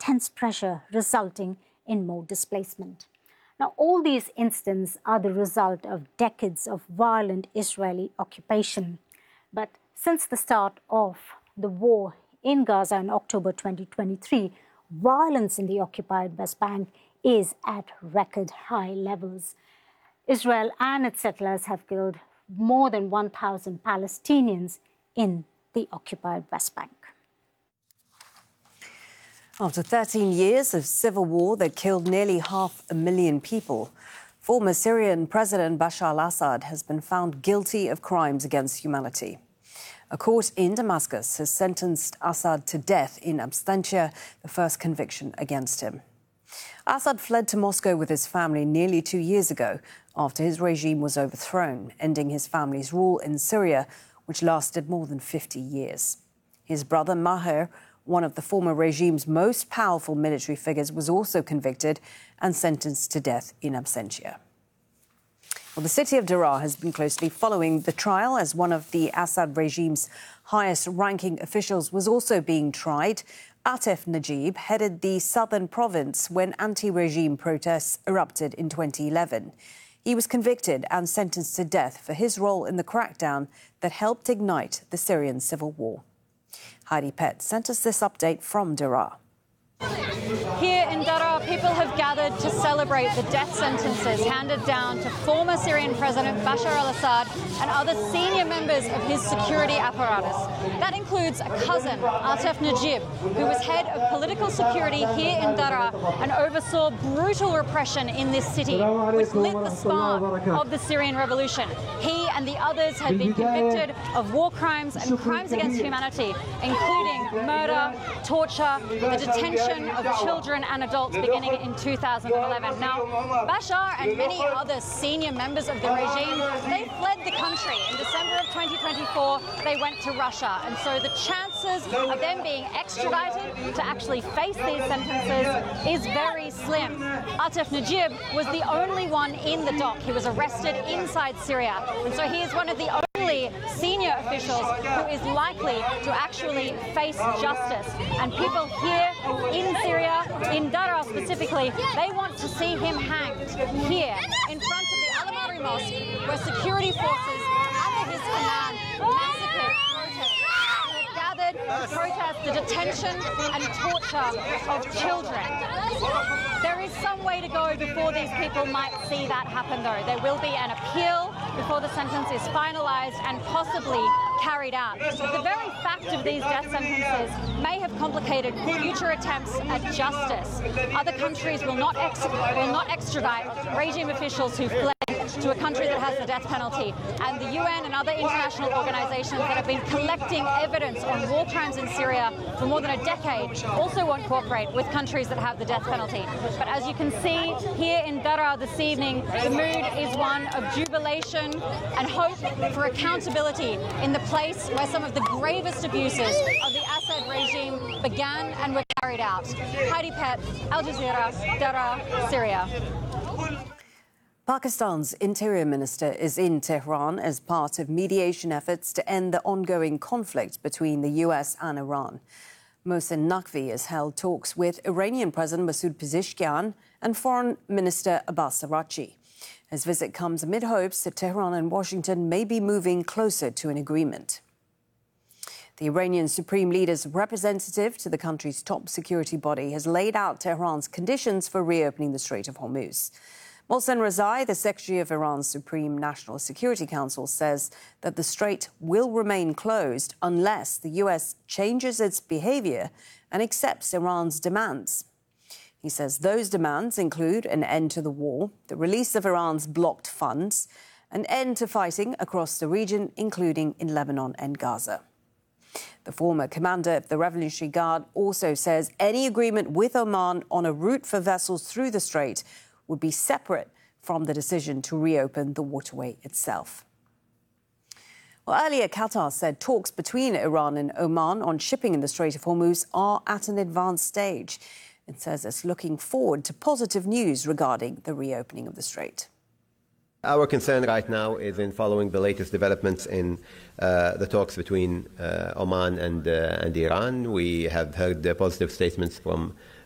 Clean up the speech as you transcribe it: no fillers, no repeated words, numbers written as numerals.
intense pressure resulting in more displacement. Now, all these incidents are the result of decades of violent Israeli occupation. But since the start of the war in Gaza in October 2023, violence in the occupied West Bank is at record high levels. Israel and its settlers have killed more than 1,000 Palestinians in the occupied West Bank. After 13 years of civil war that killed nearly 500,000 people, former Syrian President Bashar al-Assad has been found guilty of crimes against humanity. A court in Damascus has sentenced Assad to death in absentia, the first conviction against him. Assad fled to Moscow with his family nearly 2 years ago after his regime was overthrown, ending his family's rule in Syria, which lasted more than 50 years. His brother Maher, one of the former regime's most powerful military figures, was also convicted and sentenced to death in absentia. Well, the city of Daraa has been closely following the trial, as one of the Assad regime's highest-ranking officials was also being tried. Atef Najib headed the southern province when anti-regime protests erupted in 2011. He was convicted and sentenced to death for his role in the crackdown that helped ignite the Syrian civil war. Heidi Pett sent us this update from Daraa. Here in Daraa, people have gathered to celebrate the death sentences handed down to former Syrian President Bashar al-Assad and other senior members of his security apparatus. That includes a cousin, Atef Najib, who was head of political security here in Daraa and oversaw brutal repression in this city, which lit the spark of the Syrian revolution. He and the others had been convicted of war crimes and crimes against humanity, including murder, torture, the detention of children and adults beginning in 2011. Now, Bashar and many other senior members of the regime, they fled the country. In December of 2024, they went to Russia. And so the chances of them being extradited to actually face these sentences is very slim. Atef Najib was the only one in the dock. He was arrested inside Syria. And so he is one of the only senior officials who is likely to actually face justice. And people here in Syria, in Daraa specifically, they want to see him hanged here in front of the Al-Amari Mosque, where security forces under his command massacred protesters who had gathered to protest the detention and torture of children. There is some way to go before these people might see that happen, though. There will be an appeal before the sentence is finalised and possibly carried out. The very fact of these death sentences may have complicated future attempts at justice. Other countries will not extradite regime officials who fled to a country that has the death penalty. And the UN and other international organisations that have been collecting evidence on war crimes in Syria for more than a decade also won't cooperate with countries that have the death penalty. But as you can see here in Daraa this evening, the mood is one of jubilation and hope for accountability in the place where some of the gravest abuses of the Assad regime began and were carried out. Heidi Pett, Al Jazeera, Daraa, Syria. Pakistan's Interior Minister is in Tehran as part of mediation efforts to end the ongoing conflict between the US and Iran. Mohsen Naqvi has held talks with Iranian President Masoud Pezeshkian and Foreign Minister Abbas Araghchi. His visit comes amid hopes that Tehran and Washington may be moving closer to an agreement. The Iranian Supreme Leader's representative to the country's top security body has laid out Tehran's conditions for reopening the Strait of Hormuz. Mohsen Rezai, the Secretary of Iran's Supreme National Security Council, says that the strait will remain closed unless the US changes its behaviour and accepts Iran's demands. He says those demands include an end to the war, the release of Iran's blocked funds, an end to fighting across the region, including in Lebanon and Gaza. The former commander of the Revolutionary Guard also says any agreement with Oman on a route for vessels through the strait would be separate from the decision to reopen the waterway itself. Well, earlier, Qatar said talks between Iran and Oman on shipping in the Strait of Hormuz are at an advanced stage. It says it's looking forward to positive news regarding the reopening of the strait. Our concern right now is in following the latest developments in the talks between Oman and Iran. We have heard positive statements from